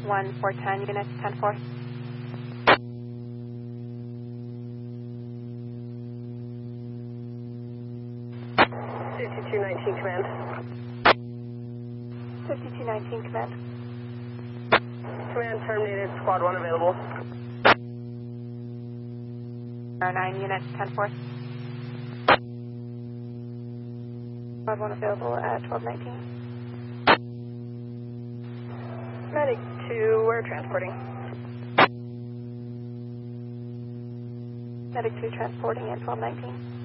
1410, units 10-4. Command. 5219 command. Command terminated, squad 1 available. 9 units 10-4. Squad 1 available at 1219. Medic 2, we're transporting. Medic 2 transporting at 1219.